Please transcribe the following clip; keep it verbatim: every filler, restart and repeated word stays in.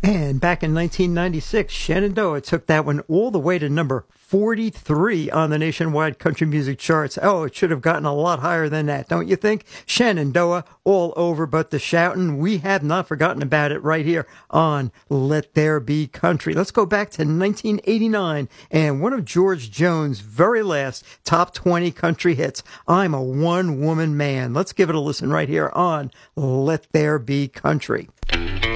And back in nineteen ninety-six, Shenandoah took that one all the way to number forty-three on the nationwide country music charts. Oh, it should have gotten a lot higher than that, don't you think? Shenandoah, all over but the shouting. We have not forgotten about it right here on Let There Be Country. Let's go back to nineteen eighty-nine and one of George Jones' very last top twenty country hits, I'm a One-Woman Man. Let's give it a listen right here on Let There Be Country.